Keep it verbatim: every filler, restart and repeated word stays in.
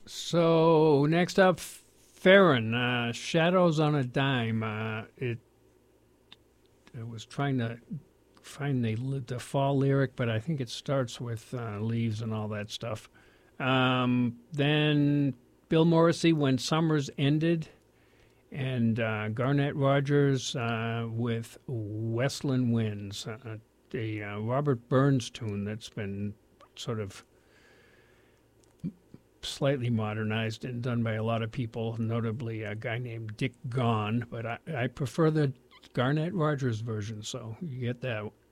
So next up, Farron, uh, Shadows on a Dime. Uh, it, I was trying to find the the fall lyric, but I think it starts with uh, leaves and all that stuff. Um, then Bill Morrissey, When Summers Ended, and uh, Garnett Rogers uh, with Westland Winds, uh, the uh, Robert Burns tune that's been sort of slightly modernized and done by a lot of people, notably a guy named Dick Gaughan, but I, I prefer the Garnett Rogers version, so you get that.